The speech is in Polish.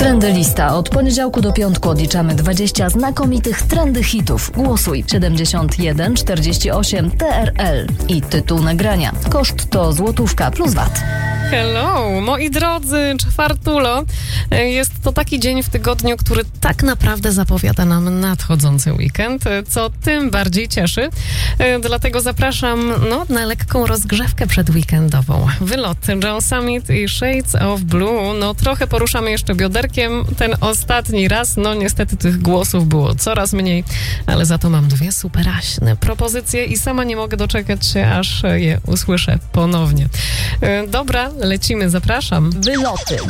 Trendy Lista. Od poniedziałku do piątku odliczamy 20 znakomitych trendy hitów. Głosuj 71 48 TRL i tytuł nagrania. Koszt to złotówka plus VAT. Hello, moi drodzy, czwartulo. Jest to taki dzień w tygodniu, który tak naprawdę zapowiada nam nadchodzący weekend, co tym bardziej cieszy. Dlatego zapraszam na lekką rozgrzewkę przedweekendową. Wylot John Summit i Shades of Blue. Trochę poruszamy jeszcze bioderkiem ten ostatni raz. Niestety tych głosów było coraz mniej, ale za to mam dwie superaśne propozycje i sama nie mogę doczekać się, aż je usłyszę ponownie. Dobra, lecimy, zapraszam. Wyloty